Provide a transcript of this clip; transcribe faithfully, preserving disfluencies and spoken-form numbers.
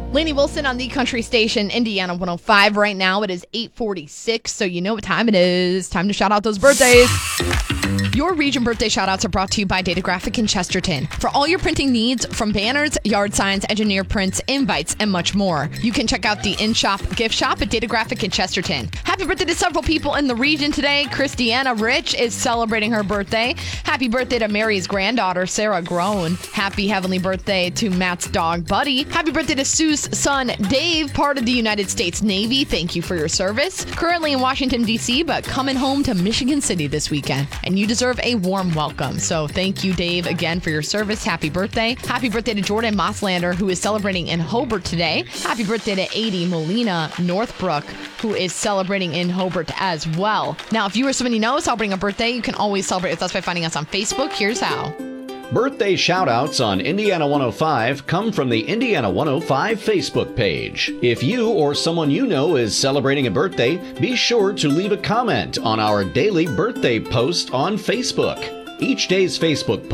Lainey Wilson on the country station, Indiana one oh five. Right now it is eight forty-six, so you know what time it is. Time to shout out those birthdays. Your region birthday shout-outs are brought to you by Data Graphic in Chesterton. For all your printing needs, from banners, yard signs, engineer prints, invites, and much more. You can check out the in-shop gift shop at Data Graphic in Chesterton. Happy birthday to several people in the region today. Christiana Rich is celebrating her birthday. Happy birthday to Mary's granddaughter, Sarah Groen. Happy heavenly birthday to Matt's dog, Buddy. Happy birthday to Sue's son, Dave, part of the United States Navy. Thank you for your service. Currently in Washington, D C, but coming home to Michigan City this weekend. And you deserve a warm welcome. So thank you, Dave, again for your service. Happy birthday. Happy birthday to Jordan Mosslander, who is celebrating in Hobart today. Happy birthday to Adi Molina Northbrook, who is celebrating in Hobart as well. Now, if you or somebody you know celebrating a birthday, you can always celebrate with us by finding us on Facebook. Here's how. Birthday shout-outs on Indiana one oh five come from the Indiana one oh five Facebook page. If you or someone you know is celebrating a birthday, be sure to leave a comment on our daily birthday post on Facebook. Each day's Facebook